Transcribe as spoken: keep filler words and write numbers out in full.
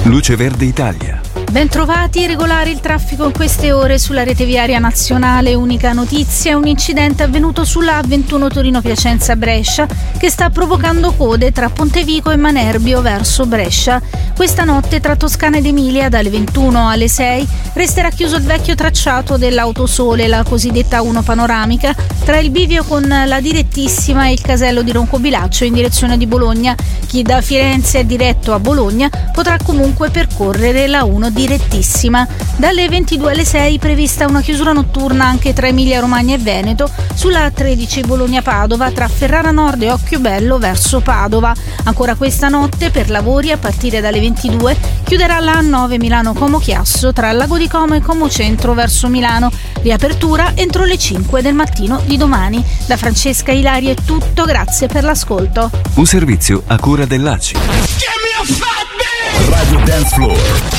Luce Verde Italia. Bentrovati, regolare il traffico in queste ore sulla rete viaria nazionale. Unica notizia, un incidente avvenuto sulla A ventuno Torino-Piacenza-Brescia che sta provocando code tra Pontevico e Manerbio verso Brescia. Questa notte tra Toscana ed Emilia dalle ventuno alle sei resterà chiuso il vecchio tracciato dell'Autosole, la cosiddetta uno panoramica, tra il bivio con la direttissima e il casello di Roncobilaccio in direzione di Bologna. Chi da Firenze è diretto a Bologna potrà comunque percorrere la uno direttissima. Dalle ventidue alle sei prevista una chiusura notturna anche tra Emilia Romagna e Veneto sulla A tredici Bologna-Padova tra Ferrara Nord e Occhiobello verso Padova. Ancora questa notte per lavori a partire dalle ventidue chiuderà la A nove Milano-Como Chiasso tra Lago di Como e Como Centro verso Milano. Riapertura entro le cinque del mattino di domani. Da Francesca Ilaria è tutto, grazie per l'ascolto. Un servizio a cura dell'A C I. Radio Dance Floor.